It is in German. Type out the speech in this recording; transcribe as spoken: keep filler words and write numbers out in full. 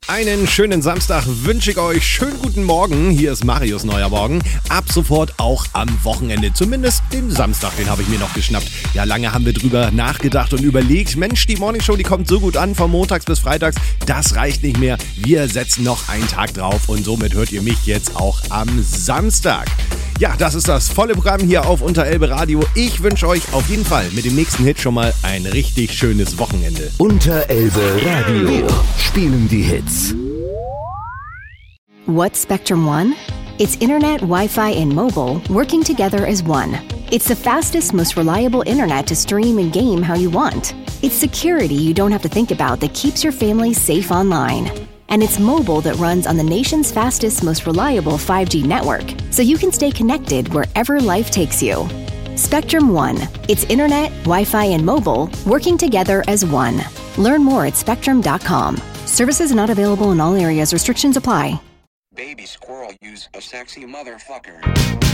Einen schönen Samstag wünsche ich euch. Schönen guten Morgen. Hier ist Marius Neuer Morgen. Ab sofort auch am Wochenende. Zumindest den Samstag, den habe ich mir noch geschnappt. Ja, lange haben wir drüber nachgedacht und überlegt. Mensch, die Morningshow, die kommt so gut an, von montags bis freitags. Das reicht nicht mehr. Wir setzen noch einen Tag drauf und somit hört ihr mich jetzt auch am Samstag. Ja, das ist das volle Programm hier auf Unterelbe Radio. Ich wünsche euch auf jeden Fall mit dem nächsten Hit schon mal ein richtig schönes Wochenende. Unterelbe Radio spielen die Hits. What's Spectrum One? It's internet, Wi-Fi, and mobile working together as one. It's the fastest, most reliable internet to stream and game how you want. It's security you don't have to think about that keeps your family safe online. And it's mobile that runs on the nation's fastest, most reliable five G network, so you can stay connected wherever life takes you. Spectrum One. It's internet, Wi-Fi, and mobile working together as one. Learn more at spectrum dot com. Services not available in all areas. Restrictions apply. Baby squirrel use a sexy motherfucker.